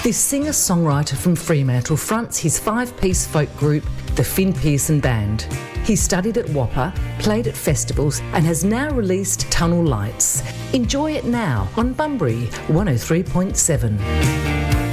This singer-songwriter from Fremantle fronts his 5-piece folk group, the Finn Pearson Band. He studied at WAAPA, played at festivals and has now released Tunnel Lights. Enjoy it now on Bunbury 103.7.